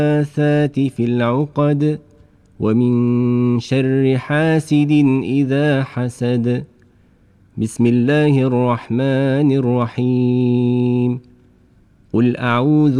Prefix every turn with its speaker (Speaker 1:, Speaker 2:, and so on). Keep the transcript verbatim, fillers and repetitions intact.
Speaker 1: النفاثات في العقد ومن شر حاسد إذا حسد. بسم الله الرحمن الرحيم. قل أعوذ